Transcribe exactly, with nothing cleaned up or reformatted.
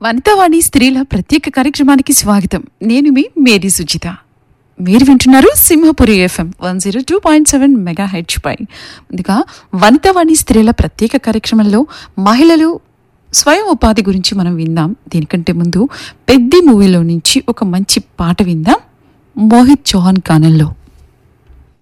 వనితావాణి స్త్రీల ప్రత్యేక కార్యక్రమానికి స్వాగతం. నేను మీ మేరీ సుజిత. మీరు వింటున్నారు Simhapuri FM one zero two point seven mega H పై. ముందుగా వనితావాణి స్త్రీల ప్రత్యేక కార్యక్రమంలో మహిళలు స్వయం ఉపాధి గురించి మనం విందాం. దీనికంటే ముందు పెద్ద మూవీలో నుంచి ఒక మంచి పాట విందాం. మోహిత్ చౌహాన్ గానంలో.